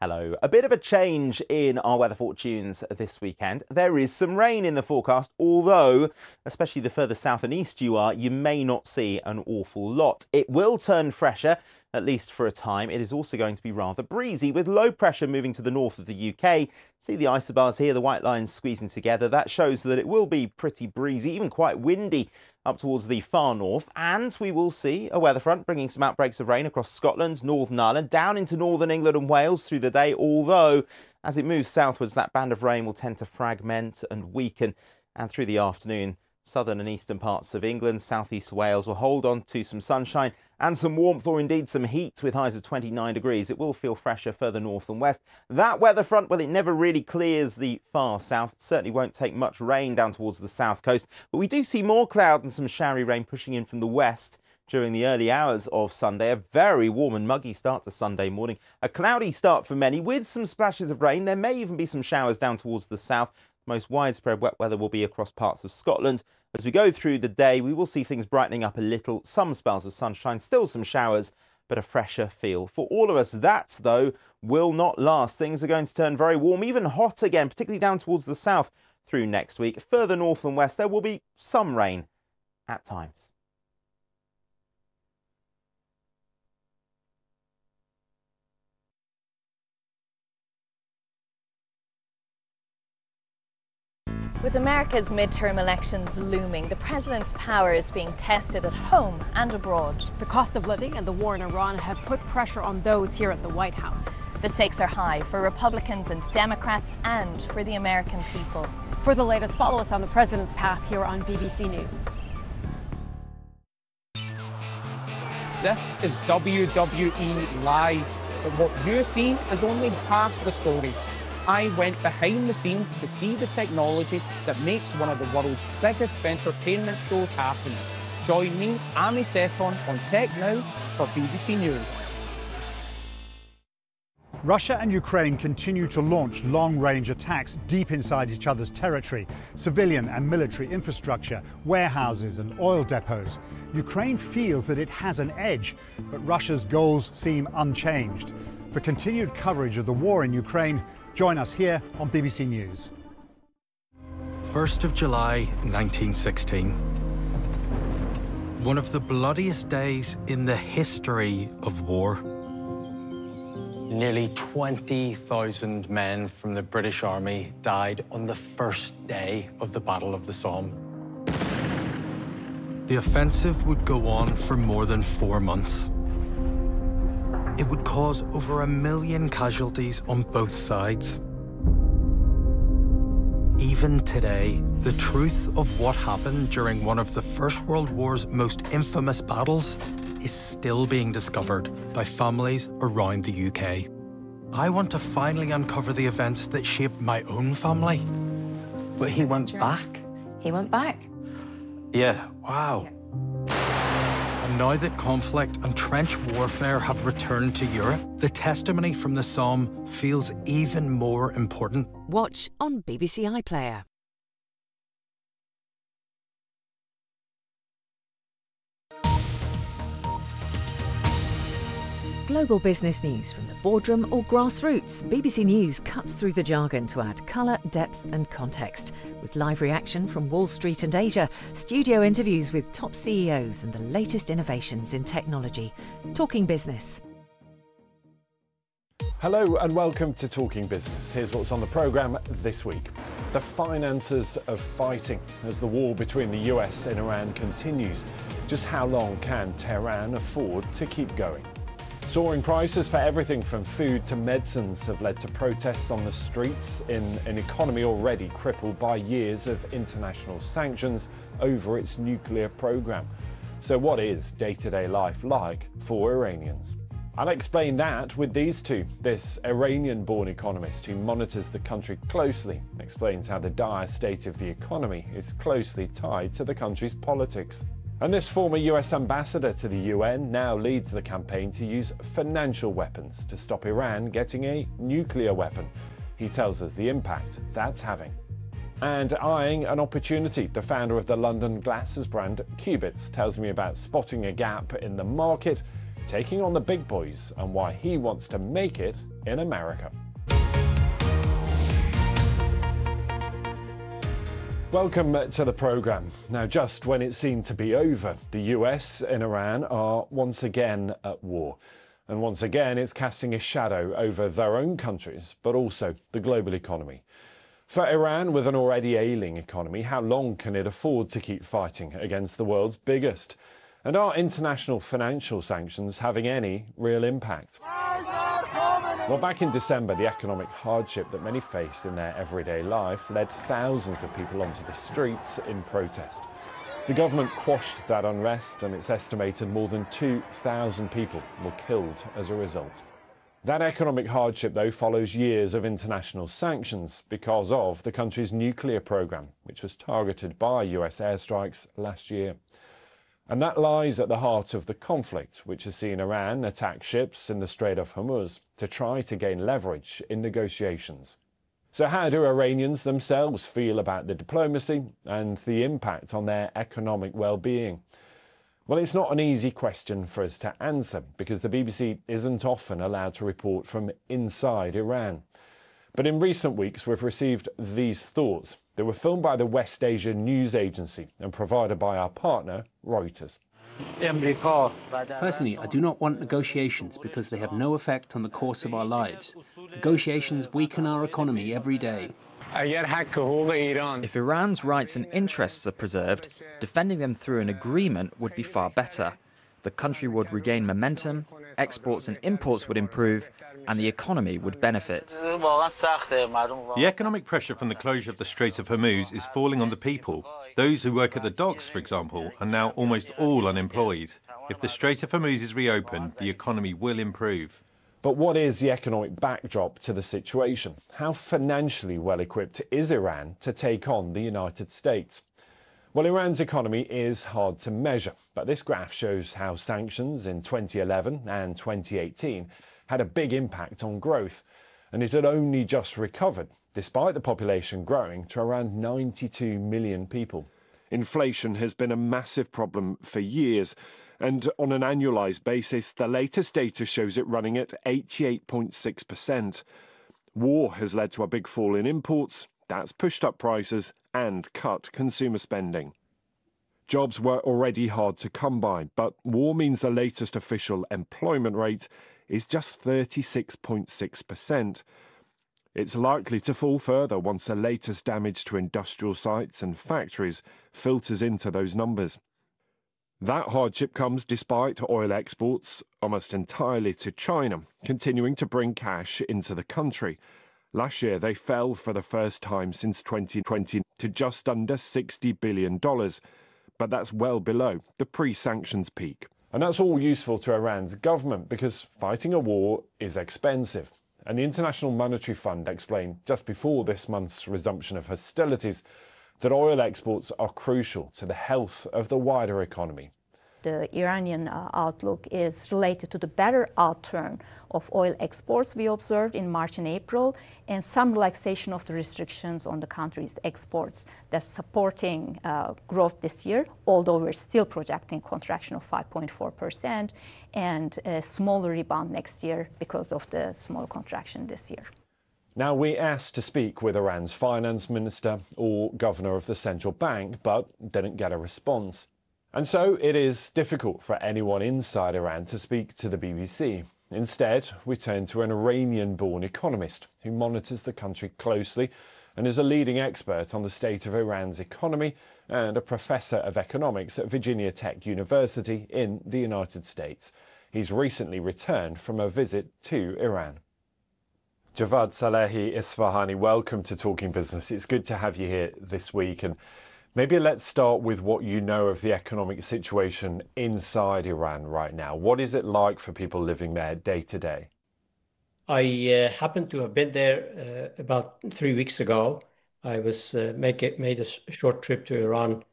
Hello. A bit of a change in our weather fortunes this weekend. There is some rain in the forecast, although, especially the further south and east you are, you may not see an awful lot. It will turn fresher, at least for a time. It is also going to be rather breezy, with low pressure moving to the north of the UK. See the isobars here, the white lines squeezing together. That shows that it will be pretty breezy, even quite windy up towards the far north. And we will see a weather front bringing some outbreaks of rain across Scotland, Northern Ireland, down into northern England and Wales through the day, although as it moves southwards, that band of rain will tend to fragment and weaken. And through the afternoon, southern and eastern parts of England, southeast Wales will hold on to some sunshine and some warmth, or indeed some heat, with highs of 29 degrees. It will feel fresher further north and west. That weather front, well, it never really clears the far south. It certainly won't take much rain down towards the south coast, but we do see more cloud and some showery rain pushing in from the west during the early hours of Sunday. A very warm and muggy start to Sunday morning. A cloudy start for many with some splashes of rain. There may even be some showers down towards the south. Most widespread wet weather will be across parts of Scotland. As we go through the day, we will see things brightening up a little, some spells of sunshine, still some showers, but a fresher feel for all of us. That, though, will not last. Things are going to turn very warm, even hot again, particularly down towards the south through next week. Further north and west, there will be some rain at times. With America's midterm elections looming, the president's power is being tested at home and abroad. The cost of living and the war in Iran have put pressure on those here at the White House. The stakes are high for Republicans and Democrats and for the American people. For the latest, follow us on the president's path here on BBC News. This is WWE Live, but what you're seeing is only half the story. I went behind the scenes to see the technology that makes one of the world's biggest entertainment shows happen. Join me, Amy Seton, on Tech Now for BBC News. Russia and Ukraine continue to launch long-range attacks deep inside each other's territory, civilian and military infrastructure, warehouses and oil depots. Ukraine feels that it has an edge, but Russia's goals seem unchanged. For continued coverage of the war in Ukraine, join us here on BBC News. 1st of July 1916. One of the bloodiest days in the history of war. Nearly 20,000 men from the British Army died on the first day of the Battle of the Somme. The offensive would go on for more than 4 months. It would cause over 1 million casualties on both sides. Even today, the truth of what happened during one of the First World War's most infamous battles is still being discovered by families around the UK. I want to finally uncover the events that shaped my own family. But he went back? He went back. Yeah, wow. And now that conflict and trench warfare have returned to Europe, the testimony from the Somme feels even more important. Watch on BBC iPlayer. Global business news from the boardroom or grassroots. BBC News cuts through the jargon to add colour, depth and context. With live reaction from Wall Street and Asia, studio interviews with top CEOs and the latest innovations in technology. Talking Business. Hello and welcome to Talking Business. Here's what's on the programme this week. The finances of fighting as the war between the US and Iran continues. Just how long can Tehran afford to keep going? Soaring prices for everything from food to medicines have led to protests on the streets in an economy already crippled by years of international sanctions over its nuclear program. So what is day-to-day life like for Iranians? I'll explain that with these two. This Iranian-born economist who monitors the country closely explains how the dire state of the economy is closely tied to the country's politics. And this former US ambassador to the UN now leads the campaign to use financial weapons to stop Iran getting a nuclear weapon. He tells us the impact that's having. And eyeing an opportunity, the founder of the London glasses brand Cubits tells me about spotting a gap in the market taking on the big boys and why he wants to make it in America. Welcome to the programme. Now, just when it seemed to be over, the US and Iran are once again at war. And once again, it's casting a shadow over their own countries, but also the global economy. For Iran, with an already ailing economy, how long can it afford to keep fighting against the world's biggest? And are international financial sanctions having any real impact? Well, back in December, the economic hardship that many face in their everyday life led thousands of people onto the streets in protest. The government quashed that unrest, and it's estimated more than 2,000 people were killed as a result. That economic hardship, though, follows years of international sanctions because of the country's nuclear program, which was targeted by US airstrikes last year. And that lies at the heart of the conflict, which has seen Iran attack ships in the Strait of Hormuz to try to gain leverage in negotiations. So how do Iranians themselves feel about the diplomacy and the impact on their economic well-being? Well, it's not an easy question for us to answer because the BBC isn't often allowed to report from inside Iran. But in recent weeks, we've received these thoughts. They were filmed by the West Asia News Agency and provided by our partner, Reuters. Personally, I do not want negotiations because they have no effect on the course of our lives. Negotiations weaken our economy every day. If Iran's rights and interests are preserved, defending them through an agreement would be far better. The country would regain momentum, exports and imports would improve, and the economy would benefit. The economic pressure from the closure of the Strait of Hormuz is falling on the people. Those who work at the docks, for example, are now almost all unemployed. If the Strait of Hormuz is reopened, the economy will improve. But what is the economic backdrop to the situation? How financially well-equipped is Iran to take on the United States? Well, Iran's economy is hard to measure, but this graph shows how sanctions in 2011 and 2018 had a big impact on growth, and it had only just recovered, despite the population growing to around 92 million people. Inflation has been a massive problem for years, and on an annualised basis, the latest data shows it running at 88.6%. War has led to a big fall in imports. That's pushed up prices and cut consumer spending. Jobs were already hard to come by, but war means the latest official employment rate is just 36.6%. It's likely to fall further once the latest damage to industrial sites and factories filters into those numbers. That hardship comes despite oil exports, almost entirely to China, continuing to bring cash into the country. Last year, they fell for the first time since 2020 to just under $60 billion, but that's well below the pre-sanctions peak. And that's all useful to Iran's government because fighting a war is expensive. And the International Monetary Fund explained just before this month's resumption of hostilities that oil exports are crucial to the health of the wider economy. The Iranian outlook is related to the better outturn of oil exports we observed in March and April, and some relaxation of the restrictions on the country's exports that's supporting growth this year, although we're still projecting contraction of 5.4% and a smaller rebound next year because of the small contraction this year. Now, we asked to speak with Iran's finance minister or governor of the central bank, but didn't get a response. And so it is difficult for anyone inside Iran to speak to the BBC. Instead, we turn to an Iranian-born economist who monitors the country closely and is a leading expert on the state of Iran's economy and a professor of economics at Virginia Tech University in the United States. He's recently returned from a visit to Iran. Javad Salehi Isfahani, welcome to Talking Business. It's good to have you here this week. And maybe let's start with what you know of the economic situation inside Iran right now. What is it like for people living there day to day? I happened to have been there about 3 weeks ago. I was made a short trip to Iran,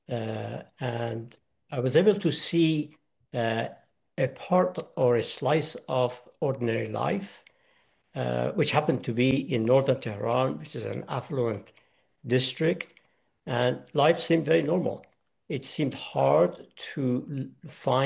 and I was able to see a part or a slice of ordinary life, which happened to be in northern Tehran, which is an affluent district. And life seemed very normal. It seemed hard to find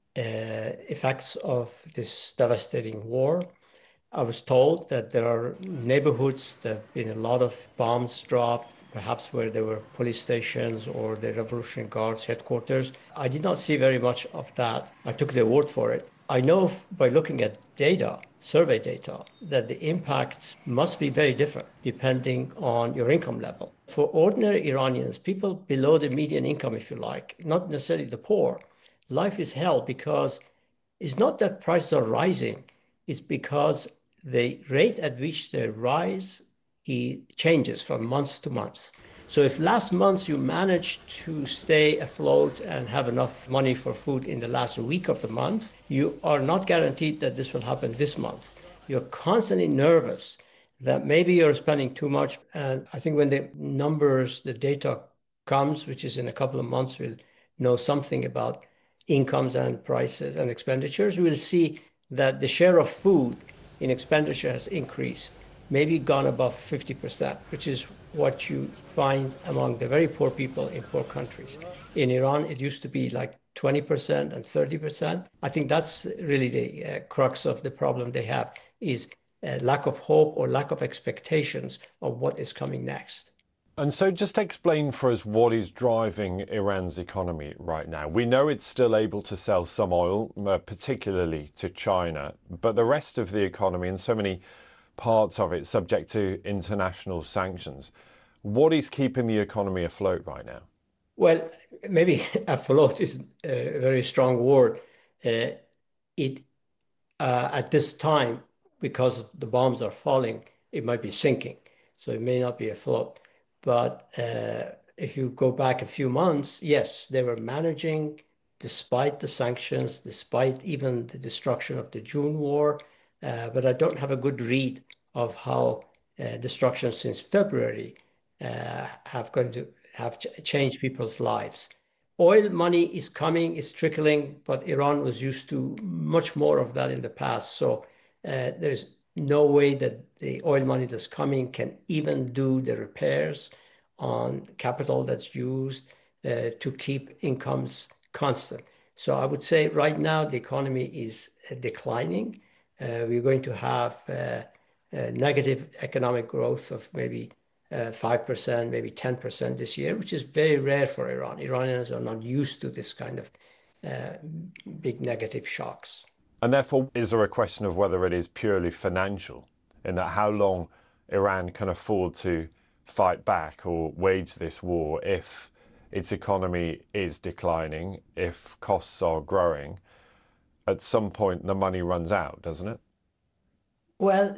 effects of this devastating war. I was told that there are neighborhoods that have been a lot of bombs dropped, perhaps where there were police stations or the Revolutionary Guard's headquarters. I did not see very much of that. I took their word for it. I know by looking at data, survey data, that the impact must be very different depending on your income level. For ordinary Iranians, people below the median income, if you like, not necessarily the poor, life is hell because it's not that prices are rising, it's because the rate at which they rise changes from month to month. So if last month you managed to stay afloat and have enough money for food in the last week of the month, you are not guaranteed that this will happen this month. You're constantly nervous that maybe you're spending too much. And I think when the numbers, the data comes, which is in a couple of months, we'll know something about incomes and prices and expenditures. We'll see that the share of food in expenditure has increased, maybe gone above 50%, which is what you find among the very poor people in poor countries. In Iran, it used to be like 20% and 30%. I think that's really the crux of the problem they have, is lack of hope or lack of expectations of what is coming next. And so just explain for us what is driving Iran's economy right now. We know it's still able to sell some oil, particularly to China, but the rest of the economy and so many parts of it subject to international sanctions. What is keeping the economy afloat right now? Well, maybe afloat is a very strong word. At this time, because the bombs are falling, it might be sinking. So it may not be afloat. But if you go back a few months, yes, they were managing, despite the sanctions, despite even the destruction of the June war. But I don't have a good read of how destruction since February have changed people's lives. Oil money is coming, is trickling, but Iran was used to much more of that in the past. So there's no way that the oil money that's coming can even do the repairs on capital that's used to keep incomes constant. So I would say right now the economy is declining. We're going to have negative economic growth of maybe 5%, maybe 10% this year, which is very rare for Iran. Iranians are not used to this kind of big negative shocks. And therefore, is there a question of whether it is purely financial, in that how long Iran can afford to fight back or wage this war if its economy is declining, if costs are growing? At some point, the money runs out, doesn't it? Well,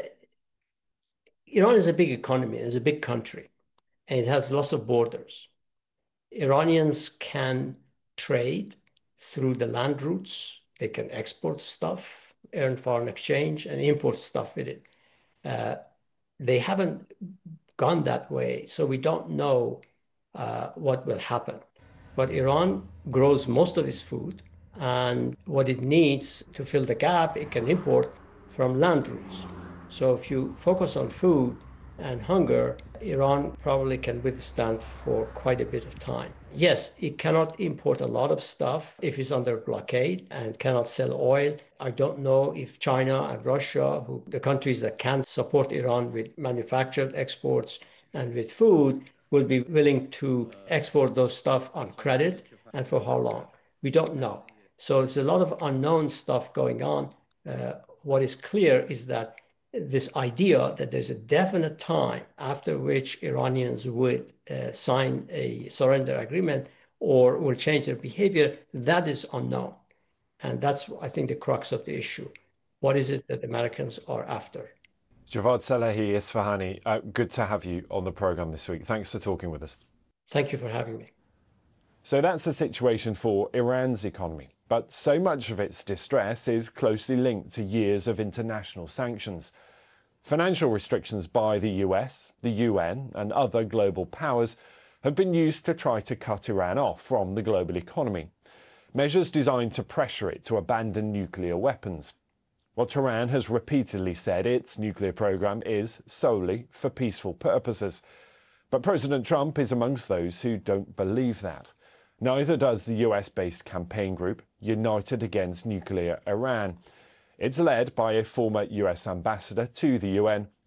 Iran is a big economy, it's a big country, and it has lots of borders. Iranians can trade through the land routes. They can export stuff, earn foreign exchange, and import stuff with it. They haven't gone that way, so we don't know what will happen. But Iran grows most of its food, and what it needs to fill the gap, it can import from land routes. So if you focus on food and hunger, Iran probably can withstand for quite a bit of time. Yes, it cannot import a lot of stuff if it's under blockade and cannot sell oil. I don't know if China and Russia, the countries that can support Iran with manufactured exports and with food, will be willing to export those stuff on credit, and for how long. We don't know. So it's a lot of unknown stuff going on. What is clear is that this idea that there's a definite time after which Iranians would sign a surrender agreement or will change their behavior, that is unknown. And that's, I think, the crux of the issue. What is it that Americans are after? Javad Salehi Isfahani, good to have you on the programme this week. Thanks for talking with us. Thank you for having me. So that's the situation for Iran's economy. But so much of its distress is closely linked to years of international sanctions. Financial restrictions by the US, the UN, and other global powers have been used to try to cut Iran off from the global economy. Measures designed to pressure it to abandon nuclear weapons. While Tehran has repeatedly said its nuclear program is solely for peaceful purposes. But President Trump is amongst those who don't believe that. Neither does the US-based campaign group United Against Nuclear Iran. It's led by a former US ambassador to the UN,